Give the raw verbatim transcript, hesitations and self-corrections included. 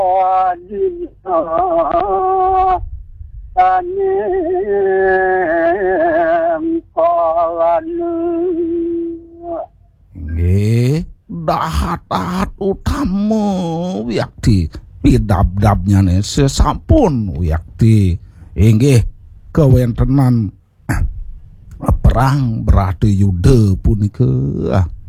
adina tanem kalanu nggih dahat-dahat utama Wiyakti pidab-dabnya nih sesampun Wiyakti inggih kewentenan perang berarti yuda punika